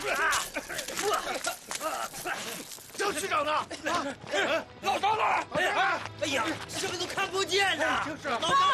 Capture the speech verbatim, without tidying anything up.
张区长呢？啊， 老张呢？ 哎呀，什么都看不见呐！ 就是老张。